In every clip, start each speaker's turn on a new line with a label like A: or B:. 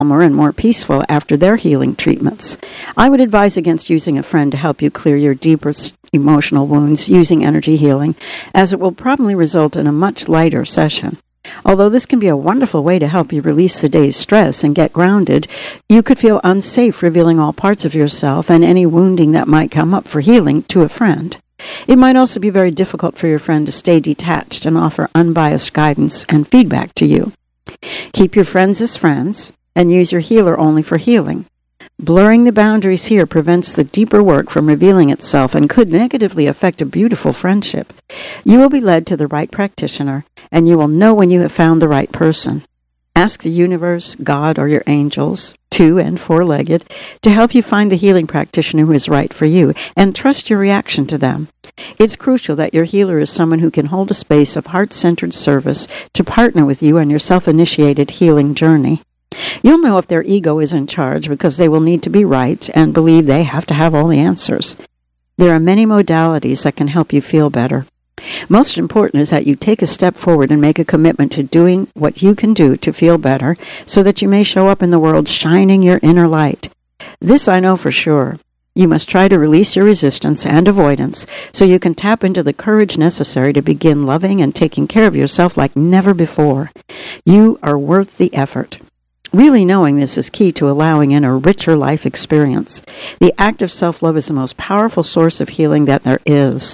A: calmer and more peaceful after their healing treatments. I would advise against using a friend to help you clear your deepest emotional wounds using energy healing, as it will probably result in a much lighter session. Although this can be a wonderful way to help you release the day's stress and get grounded, you could feel unsafe revealing all parts of yourself and any wounding that might come up for healing to a friend. It might also be very difficult for your friend to stay detached and offer unbiased guidance and feedback to you. Keep your friends as friends and use your healer only for healing. Blurring the boundaries here prevents the deeper work from revealing itself and could negatively affect a beautiful friendship. You will be led to the right practitioner, and you will know when you have found the right person. Ask the universe, God, or your angels, 2- and 4-legged, to help you find the healing practitioner who is right for you, and trust your reaction to them. It's crucial that your healer is someone who can hold a space of heart-centered service to partner with you on your self-initiated healing journey. You'll know if their ego is in charge because they will need to be right and believe they have to have all the answers. There are many modalities that can help you feel better. Most important is that you take a step forward and make a commitment to doing what you can do to feel better so that you may show up in the world shining your inner light. This I know for sure. You must try to release your resistance and avoidance so you can tap into the courage necessary to begin loving and taking care of yourself like never before. You are worth the effort. Really knowing this is key to allowing in a richer life experience. The act of self-love is the most powerful source of healing that there is.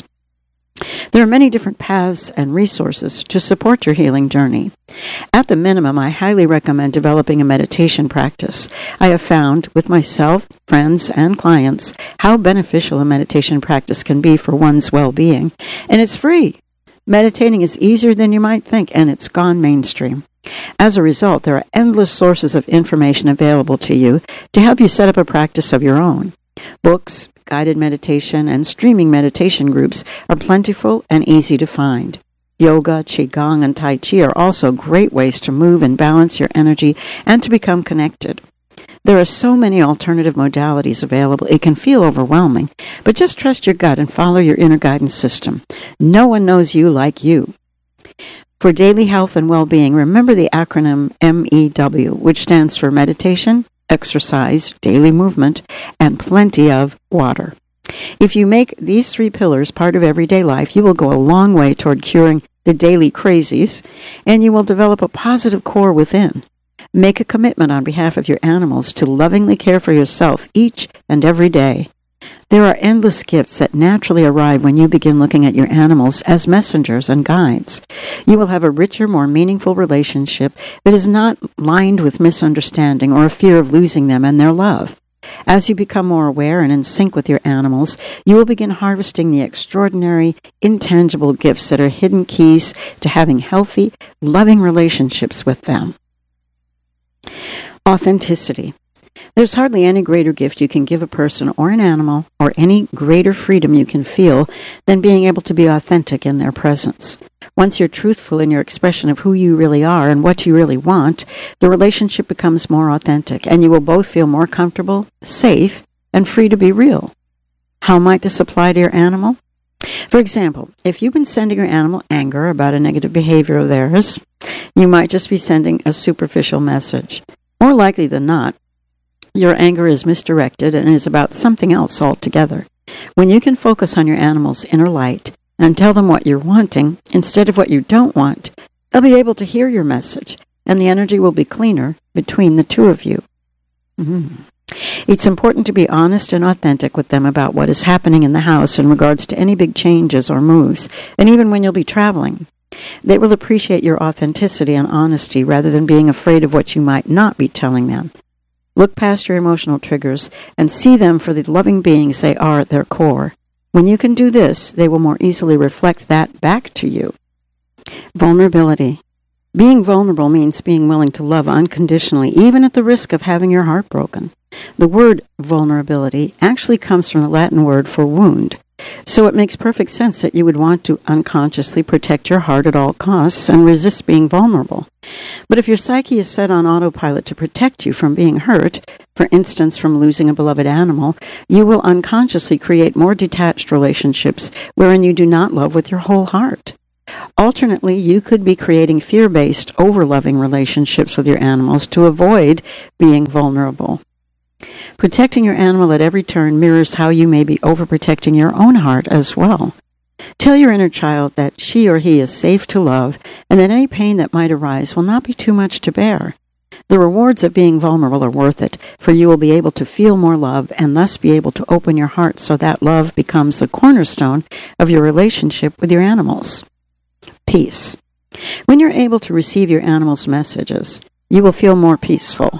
A: There are many different paths and resources to support your healing journey. At the minimum, I highly recommend developing a meditation practice. I have found, with myself, friends, and clients, how beneficial a meditation practice can be for one's well-being. And it's free. Meditating is easier than you might think, and it's gone mainstream. As a result, there are endless sources of information available to you to help you set up a practice of your own. Books, guided meditation, and streaming meditation groups are plentiful and easy to find. Yoga, Qigong, and Tai Chi are also great ways to move and balance your energy and to become connected. There are so many alternative modalities available, it can feel overwhelming, but just trust your gut and follow your inner guidance system. No one knows you like you. For daily health and well-being, remember the acronym MEW, which stands for meditation, exercise, daily movement, and plenty of water. If you make these 3 pillars part of everyday life, you will go a long way toward curing the daily crazies, and you will develop a positive core within. Make a commitment on behalf of your animals to lovingly care for yourself each and every day. There are endless gifts that naturally arrive when you begin looking at your animals as messengers and guides. You will have a richer, more meaningful relationship that is not lined with misunderstanding or a fear of losing them and their love. As you become more aware and in sync with your animals, you will begin harvesting the extraordinary, intangible gifts that are hidden keys to having healthy, loving relationships with them. Authenticity. There's hardly any greater gift you can give a person or an animal, or any greater freedom you can feel, than being able to be authentic in their presence. Once you're truthful in your expression of who you really are and what you really want, the relationship becomes more authentic, and you will both feel more comfortable, safe, and free to be real. How might this apply to your animal? For example, if you've been sending your animal anger about a negative behavior of theirs, you might just be sending a superficial message. More likely than not, your anger is misdirected and is about something else altogether. When you can focus on your animal's inner light and tell them what you're wanting instead of what you don't want, they'll be able to hear your message, and the energy will be cleaner between the two of you. It's important to be honest and authentic with them about what is happening in the house in regards to any big changes or moves, and even when you'll be traveling. They will appreciate your authenticity and honesty rather than being afraid of what you might not be telling them. Look past your emotional triggers and see them for the loving beings they are at their core. When you can do this, they will more easily reflect that back to you. Vulnerability. Being vulnerable means being willing to love unconditionally, even at the risk of having your heart broken. The word vulnerability actually comes from the Latin word for wound. So it makes perfect sense that you would want to unconsciously protect your heart at all costs and resist being vulnerable. But if your psyche is set on autopilot to protect you from being hurt, for instance from losing a beloved animal, you will unconsciously create more detached relationships wherein you do not love with your whole heart. Alternately, you could be creating fear-based, over-loving relationships with your animals to avoid being vulnerable. Protecting your animal at every turn mirrors how you may be overprotecting your own heart as well. Tell your inner child that she or he is safe to love and that any pain that might arise will not be too much to bear. The rewards of being vulnerable are worth it, for you will be able to feel more love and thus be able to open your heart so that love becomes the cornerstone of your relationship with your animals. Peace. When you're able to receive your animal's messages, you will feel more peaceful.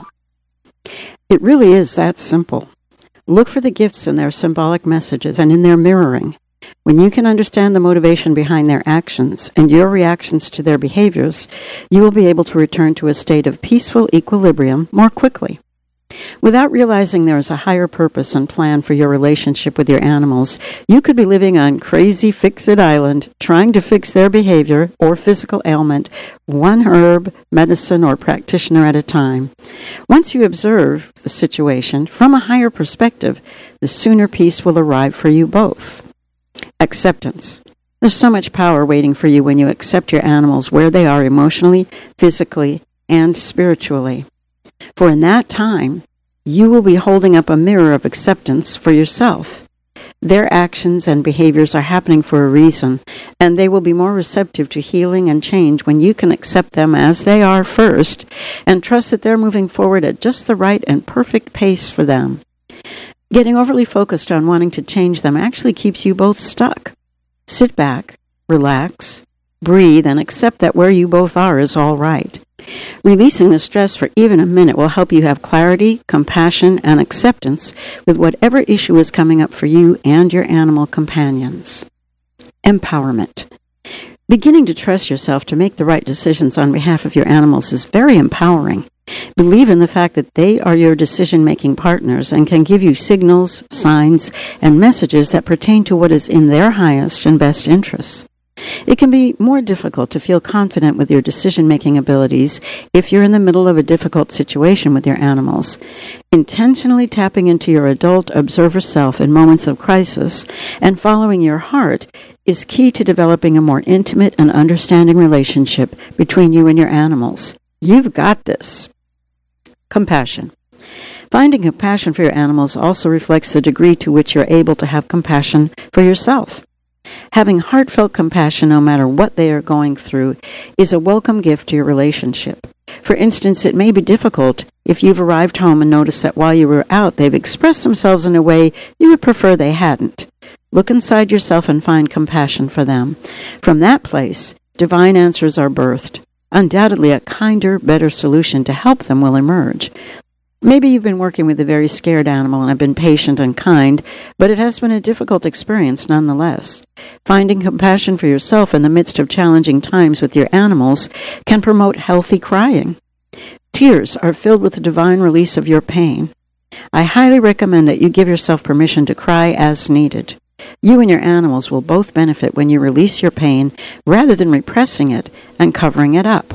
A: It really is that simple. Look for the gifts in their symbolic messages and in their mirroring. When you can understand the motivation behind their actions and your reactions to their behaviors, you will be able to return to a state of peaceful equilibrium more quickly. Without realizing there is a higher purpose and plan for your relationship with your animals, you could be living on Crazy Fix-It Island, trying to fix their behavior or physical ailment, one herb, medicine, or practitioner at a time. Once you observe the situation from a higher perspective, the sooner peace will arrive for you both. Acceptance. There's so much power waiting for you when you accept your animals where they are emotionally, physically, and spiritually. For in that time, you will be holding up a mirror of acceptance for yourself. Their actions and behaviors are happening for a reason, and they will be more receptive to healing and change when you can accept them as they are first and trust that they're moving forward at just the right and perfect pace for them. Getting overly focused on wanting to change them actually keeps you both stuck. Sit back, relax, breathe, and accept that where you both are is all right. Releasing the stress for even a minute will help you have clarity, compassion, and acceptance with whatever issue is coming up for you and your animal companions. Empowerment. Beginning to trust yourself to make the right decisions on behalf of your animals is very empowering. Believe in the fact that they are your decision-making partners and can give you signals, signs, and messages that pertain to what is in their highest and best interests. It can be more difficult to feel confident with your decision-making abilities if you're in the middle of a difficult situation with your animals. Intentionally tapping into your adult observer self in moments of crisis and following your heart is key to developing a more intimate and understanding relationship between you and your animals. You've got this. Compassion. Finding compassion for your animals also reflects the degree to which you're able to have compassion for yourself. Having heartfelt compassion no matter what they are going through is a welcome gift to your relationship. For instance, it may be difficult if you've arrived home and noticed that while you were out, they've expressed themselves in a way you would prefer they hadn't. Look inside yourself and find compassion for them. From that place, divine answers are birthed. Undoubtedly, a kinder, better solution to help them will emerge. Maybe you've been working with a very scared animal and have been patient and kind, but it has been a difficult experience nonetheless. Finding compassion for yourself in the midst of challenging times with your animals can promote healthy crying. Tears are filled with the divine release of your pain. I highly recommend that you give yourself permission to cry as needed. You and your animals will both benefit when you release your pain rather than repressing it and covering it up.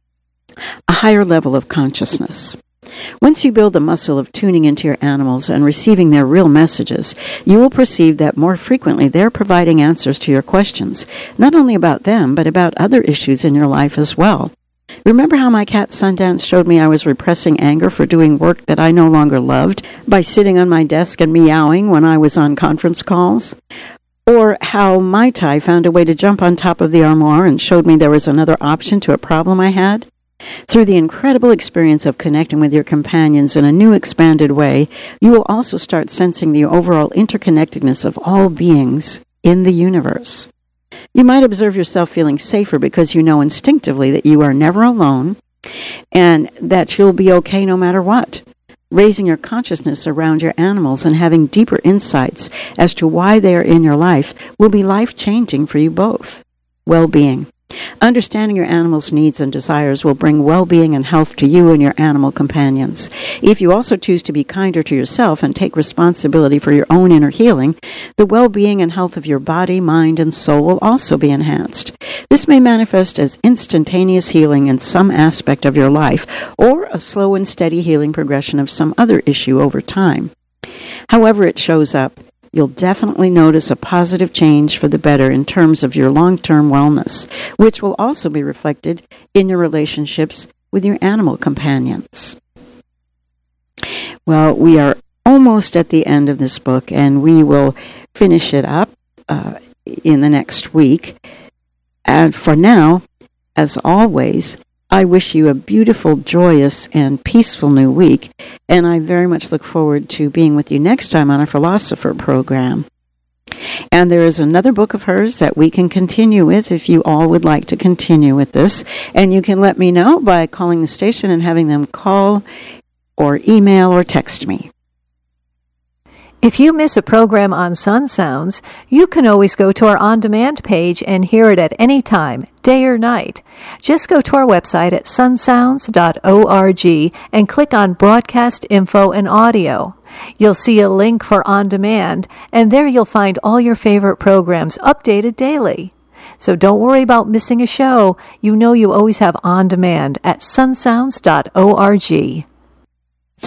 A: A higher level of consciousness. Once you build the muscle of tuning into your animals and receiving their real messages, you will perceive that more frequently they're providing answers to your questions, not only about them, but about other issues in your life as well. Remember how my cat Sundance showed me I was repressing anger for doing work that I no longer loved by sitting on my desk and meowing when I was on conference calls? Or how Mai Tai found a way to jump on top of the armoire and showed me there was another option to a problem I had? Through the incredible experience of connecting with your companions in a new expanded way, you will also start sensing the overall interconnectedness of all beings in the universe. You might observe yourself feeling safer because you know instinctively that you are never alone and that you'll be okay no matter what. Raising your consciousness around your animals and having deeper insights as to why they are in your life will be life-changing for you both. Well-being. Understanding your animal's needs and desires will bring well-being and health to you and your animal companions. If you also choose to be kinder to yourself and take responsibility for your own inner healing, the well-being and health of your body, mind, and soul will also be enhanced. This may manifest as instantaneous healing in some aspect of your life or a slow and steady healing progression of some other issue over time. However it shows up, you'll definitely notice a positive change for the better in terms of your long-term wellness, which will also be reflected in your relationships with your animal companions. Well, we are almost at the end of this book, and we will finish it up in the next week. And for now, as always, I wish you a beautiful, joyous, and peaceful new week, and I very much look forward to being with you next time on our Philosopher program. And there is another book of hers that we can continue with if you all would like to continue with this, and you can let me know by calling the station and having them call or email or text me.
B: If you miss a program on Sun Sounds, you can always go to our on-demand page and hear it at any time, day or night. Just go to our website at sunsounds.org and click on Broadcast Info and Audio. You'll see a link for On Demand, and there you'll find all your favorite programs updated daily. So don't worry about missing a show. You know you always have On Demand at sunsounds.org.